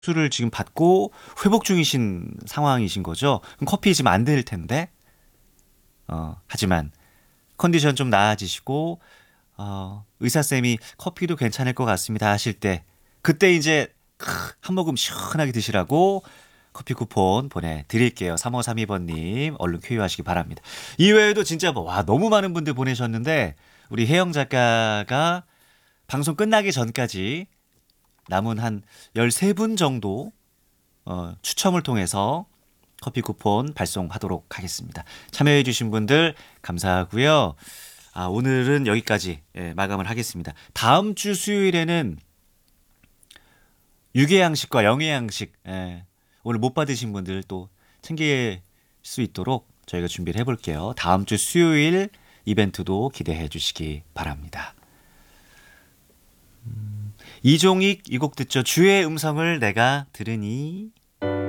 수술을 지금 받고 회복 중이신 상황이신 거죠? 그럼 커피 지금 안 드릴 텐데. 하지만 컨디션 좀 나아지시고 의사쌤이 커피도 괜찮을 것 같습니다 하실 때 그때 이제 한 모금 시원하게 드시라고 커피 쿠폰 보내드릴게요. 3532번님 얼른 쾌유하시기 바랍니다. 이외에도 진짜 너무 많은 분들 보내셨는데 우리 혜영 작가가 방송 끝나기 전까지 남은 한 13분 정도 추첨을 통해서 커피 쿠폰 발송하도록 하겠습니다. 참여해주신 분들 감사하고요. 오늘은 여기까지 마감을 하겠습니다. 다음 주 수요일에는 유계양식과 영예양식 오늘 못 받으신 분들 또 챙길 수 있도록 저희가 준비를 해볼게요. 다음 주 수요일 이벤트도 기대해 주시기 바랍니다. 이종익 이 곡 듣죠. 주의 음성을 내가 들으니